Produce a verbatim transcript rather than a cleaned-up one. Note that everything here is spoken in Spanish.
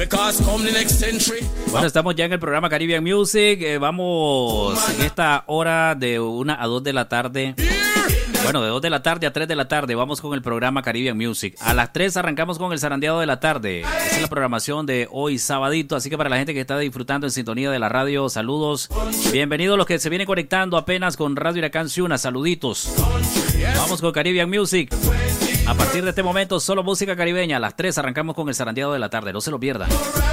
Bueno, estamos ya en el programa Caribbean Music. Eh, vamos en esta hora de una a dos de la tarde. Bueno, de dos de la tarde a tres de la tarde vamos con el programa Caribbean Music. A las tres arrancamos con el zarandeado de la tarde. Esa es la programación de hoy sabadito. Así que para la gente que está disfrutando en sintonía de la radio, saludos. Bienvenidos los que se vienen conectando apenas con Radio Huracán Ciuna. Saluditos. Vamos con Caribbean Music. A partir de este momento, solo música caribeña. A las tres arrancamos con el zarandeado de la tarde. No se lo pierdan.